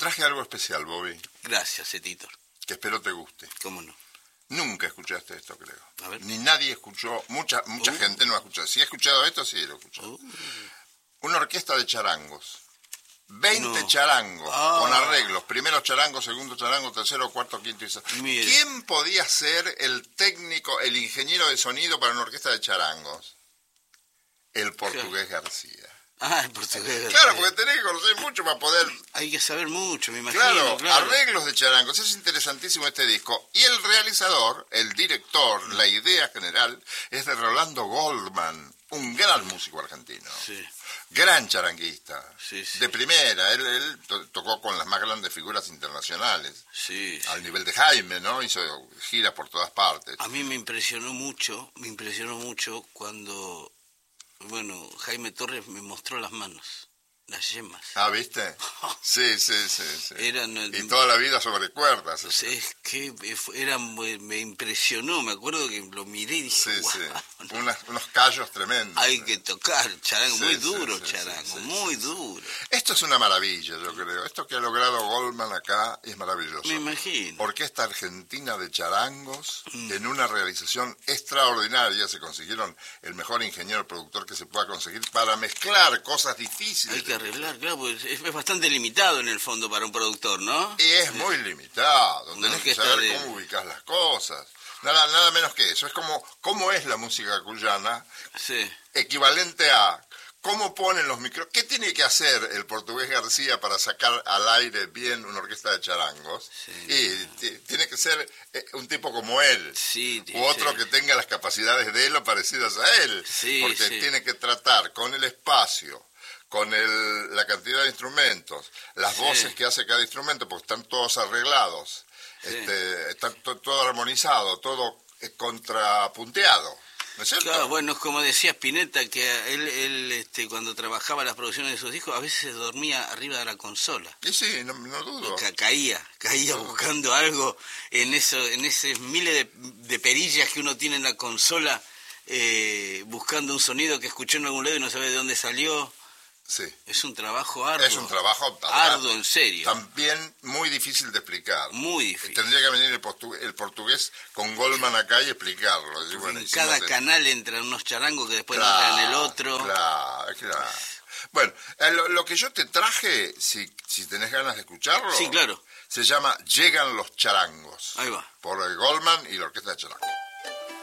traje algo especial, Bobby, Gracias, Editor. que espero te guste. ¿Cómo no? Nunca escuchaste esto, creo. A ver. Ni nadie escuchó, mucha gente no ha escuchado. Si ha escuchado esto, sí lo he escuchado. Una orquesta de charangos. 20 No. charangos, Ah. con arreglos. Primero charango, segundo charango, tercero, cuarto, quinto y sexto. Mire. ¿Quién podía ser el técnico, el ingeniero de sonido para una orquesta de charangos? El portugués García. Ah, el portugués. Claro, porque tenés que conocer mucho para poder... Hay que saber mucho, me imagino. Claro, Claro. arreglos de charangos. Es interesantísimo este disco. Y el realizador, el director, la idea general, es de Rolando Goldman, un gran músico argentino. Sí. Gran charanguista. Sí, sí. De primera. Él tocó con las más grandes figuras internacionales. Sí. Al nivel de Jaime, ¿no? Hizo giras por todas partes. A mí me impresionó mucho cuando, bueno, Jaime Torres me mostró las manos, las yemas. Ah, ¿viste? Sí. Eran, Y toda la vida sobre cuerdas. es que me impresionó, me acuerdo que lo miré y dije, Sí. "Guau, Unos callos tremendos. hay que tocar charango, Sí, muy sí, duro sí, charango, sí, muy duro". Esto es una maravilla, yo creo. Esto que ha logrado Goldman acá es maravilloso. Me imagino. Orquesta Argentina de Charangos, en una realización extraordinaria. Se consiguieron el mejor ingeniero productor que se pueda conseguir para mezclar cosas difíciles. Hay que arreglar, claro, pues es bastante limitado en el fondo para un productor, ¿no? Y es muy limitado. Una Tenés que orquesta saber de- cómo ubicás las cosas. Nada menos que eso. Es cómo es la música cuyana, Sí. equivalente a cómo ponen los micrófonos. ¿Qué tiene que hacer el portugués García para sacar al aire bien una orquesta de charangos? Sí. Y tiene que ser un tipo como él. Sí, U otro sí. que tenga las capacidades de él o parecidas a él. Sí, porque sí. tiene que tratar con el espacio, con la cantidad de instrumentos, las Sí. voces que hace cada instrumento, porque están todos arreglados, Sí. está todo armonizado, todo contrapunteado. ¿No es cierto? Claro, bueno, es como decía Spinetta, que él cuando trabajaba las producciones de sus discos, a veces se dormía arriba de la consola. Y sí, no dudo. Caía buscando algo en esos miles de perillas que uno tiene en la consola, buscando un sonido que escuchó en algún lado y no sabe de dónde salió. Sí. Es un trabajo arduo. Es un trabajo arduo, en serio. También muy difícil de explicar. Muy difícil. Tendría que venir el portugués con Goldman acá y explicarlo. Decir, bueno, En cada hicimos canal entran unos charangos que después entran en el otro. Claro. Bueno, lo que yo te traje, si tenés ganas de escucharlo, Sí, claro. se llama Llegan los charangos. Ahí va. Por el Goldman y la Orquesta de Charangos.